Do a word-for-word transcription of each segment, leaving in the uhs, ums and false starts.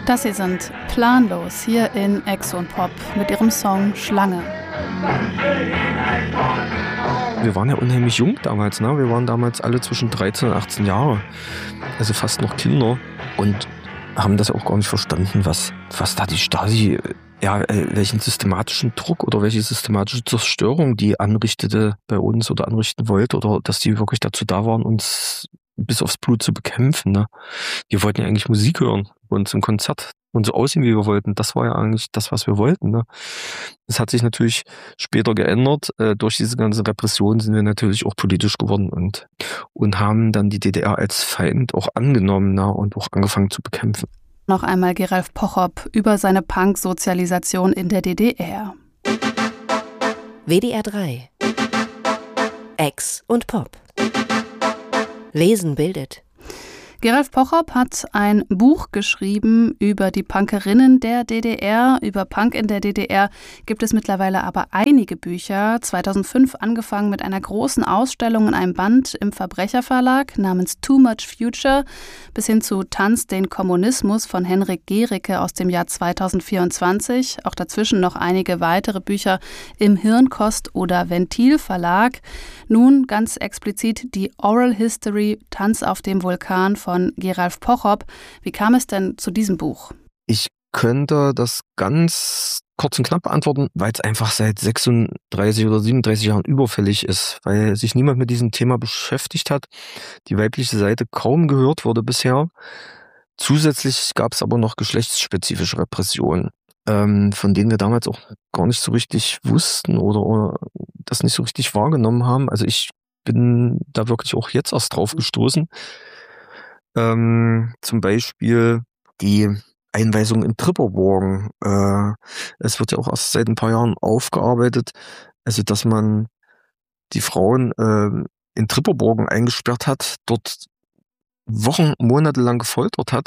Das hier sind Planlos hier in Exo Pop mit ihrem Song Schlange. Wir waren ja unheimlich jung damals, ne? Wir waren damals alle zwischen dreizehn und achtzehn Jahre, also fast noch Kinder, und haben das auch gar nicht verstanden, was, was da die Stasi, ja, welchen systematischen Druck oder welche systematische Zerstörung die anrichtete bei uns oder anrichten wollte, oder dass die wirklich dazu da waren, uns bis aufs Blut zu bekämpfen. Ne? Wir wollten ja eigentlich Musik hören und zum Konzert und so aussehen, wie wir wollten. Das war ja eigentlich das, was wir wollten. Ne? Das hat sich natürlich später geändert. Äh, durch diese ganze Repression sind wir natürlich auch politisch geworden und, und haben dann die D D R als Feind auch angenommen, ne? Und auch angefangen zu bekämpfen. Noch einmal Geralf Pochop über seine Punk-Sozialisation in der D D R. W D R drei. Ex und Pop. Lesen bildet. Geralf Pochop hat ein Buch geschrieben über die Punkerinnen der D D R. Über Punk in der D D R gibt es mittlerweile aber einige Bücher. zweitausendfünf angefangen mit einer großen Ausstellung in einem Band im Verbrecherverlag namens Too Much Future bis hin zu Tanz den Kommunismus von Henrik Gericke aus dem Jahr zweitausendvierundzwanzig. Auch dazwischen noch einige weitere Bücher im Hirnkost- oder Ventil-Verlag. Nun ganz explizit die Oral History Tanz auf dem Vulkan von von Geralf Pochop. Wie kam es denn zu diesem Buch? Ich könnte das ganz kurz und knapp beantworten, weil es einfach seit sechsunddreißig oder siebenunddreißig Jahren überfällig ist, weil sich niemand mit diesem Thema beschäftigt hat, die weibliche Seite kaum gehört wurde bisher. Zusätzlich gab es aber noch geschlechtsspezifische Repressionen, ähm, von denen wir damals auch gar nicht so richtig wussten oder, oder das nicht so richtig wahrgenommen haben. Also ich bin da wirklich auch jetzt erst drauf gestoßen. Ähm, zum Beispiel die Einweisung in Tripperburgen. Äh, es wird ja auch erst seit ein paar Jahren aufgearbeitet, also dass man die Frauen äh, in Tripperburgen eingesperrt hat, dort Wochen, Monate lang gefoltert hat,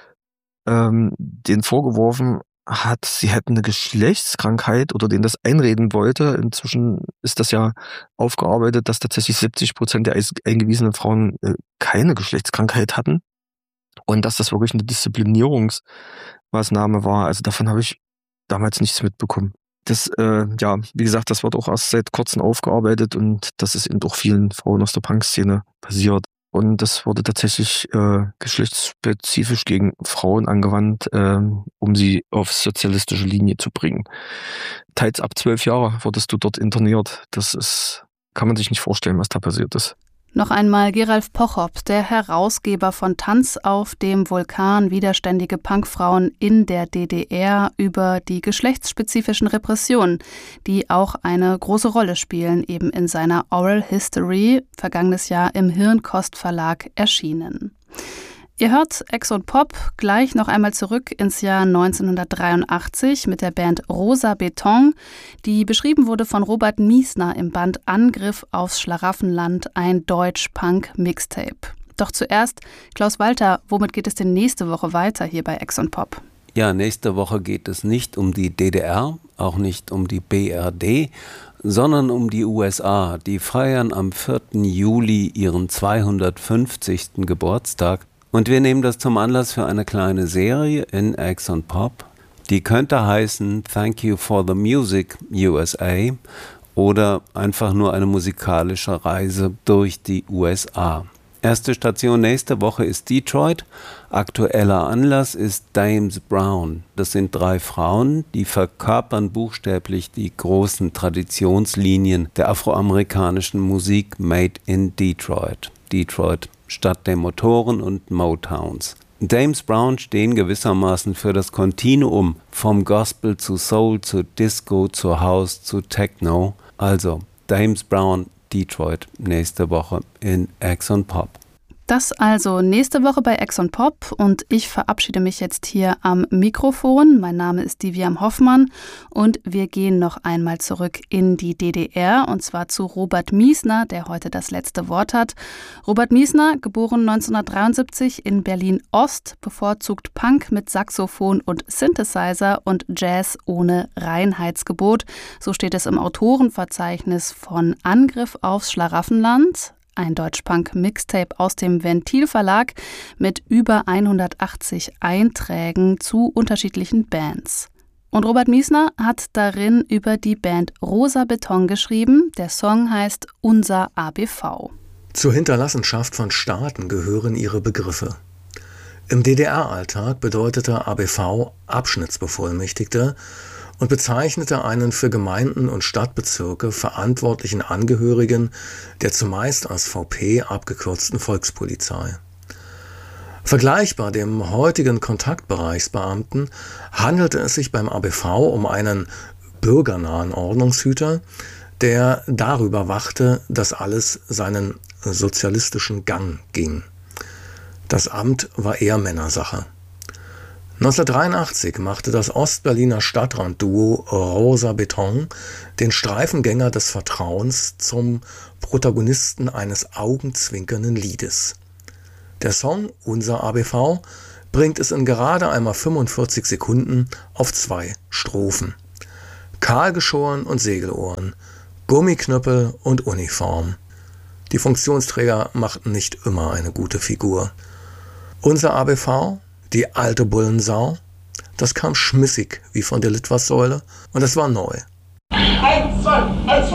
ähm, denen vorgeworfen hat, sie hätten eine Geschlechtskrankheit oder denen das einreden wollte. Inzwischen ist das ja aufgearbeitet, dass tatsächlich siebzig Prozent der eingewiesenen Frauen äh, keine Geschlechtskrankheit hatten und dass das wirklich eine Disziplinierungsmaßnahme war. Also davon habe ich damals nichts mitbekommen. Das, äh, ja, wie gesagt, das wird auch erst seit kurzem aufgearbeitet und das ist eben auch vielen Frauen aus der Punk-Szene passiert. Und das wurde tatsächlich äh, geschlechtsspezifisch gegen Frauen angewandt, äh, um sie auf sozialistische Linie zu bringen. Teils ab zwölf Jahre wurdest du dort interniert. Das ist, kann man sich nicht vorstellen, was da passiert ist. Noch einmal Geralf Pochop, der Herausgeber von Tanz auf dem Vulkan, widerständige Punkfrauen in der D D R, über die geschlechtsspezifischen Repressionen, die auch eine große Rolle spielen, eben in seiner Oral History, vergangenes Jahr im Hirnkost Verlag erschienen. Ihr hört Ex und Pop, gleich noch einmal zurück ins Jahr neunzehnhundertdreiundachtzig mit der Band Rosa Beton, die beschrieben wurde von Robert Miesner im Band Angriff aufs Schlaraffenland, ein Deutsch-Punk-Mixtape. Doch zuerst, Klaus Walter, womit geht es denn nächste Woche weiter hier bei Ex und Pop? Ja, nächste Woche geht es nicht um die D D R, auch nicht um die B R D, sondern um die U S A. Die feiern am vierten Juli ihren zweihundertfünfzigsten Geburtstag. Und wir nehmen das zum Anlass für eine kleine Serie in Ex und Pop. Die könnte heißen Thank You for the Music U S A oder einfach nur eine musikalische Reise durch die U S A. Erste Station nächste Woche ist Detroit. Aktueller Anlass ist James Brown. Das sind drei Frauen, die verkörpern buchstäblich die großen Traditionslinien der afroamerikanischen Musik made in Detroit. Detroit, Stadt der Motoren und Motowns. James Brown stehen gewissermaßen für das Kontinuum vom Gospel zu Soul, zu Disco, zu House, zu Techno. Also James Brown, Detroit, nächste Woche in Ex und Pop. Das also nächste Woche bei Ex und Pop und ich verabschiede mich jetzt hier am Mikrofon. Mein Name ist Diviam Hoffmann und wir gehen noch einmal zurück in die D D R und zwar zu Robert Miesner, der heute das letzte Wort hat. Robert Miesner, geboren neunzehnhundertdreiundsiebzig in Berlin-Ost, bevorzugt Punk mit Saxophon und Synthesizer und Jazz ohne Reinheitsgebot. So steht es im Autorenverzeichnis von Angriff aufs Schlaraffenland. ein Deutschpunk-Mixtape aus dem Ventil Verlag mit über hundertachtzig Einträgen zu unterschiedlichen Bands. Und Robert Miesner hat darin über die Band Rosa Beton geschrieben. Der Song heißt Unser A B V. Zur Hinterlassenschaft von Staaten gehören ihre Begriffe. Im D D R-Alltag bedeutete A B V Abschnittsbevollmächtigter und bezeichnete einen für Gemeinden und Stadtbezirke verantwortlichen Angehörigen der zumeist als V P abgekürzten Volkspolizei. Vergleichbar dem heutigen Kontaktbereichsbeamten handelte es sich beim A B V um einen bürgernahen Ordnungshüter, der darüber wachte, dass alles seinen sozialistischen Gang ging. Das Amt war eher Männersache. neunzehnhundertdreiundachtzig machte das Ostberliner Stadtrandduo Rosa Beton den Streifengänger des Vertrauens zum Protagonisten eines augenzwinkernden Liedes. Der Song Unser A B V bringt es in gerade einmal fünfundvierzig Sekunden auf zwei Strophen. Kahlgeschoren und Segelohren, Gummiknüppel und Uniform. Die Funktionsträger machten nicht immer eine gute Figur. Unser A B V, die alte Bullensau, das kam schmissig wie von der Litfaßsäule und es war neu. Eins, zwei, eins, zwei.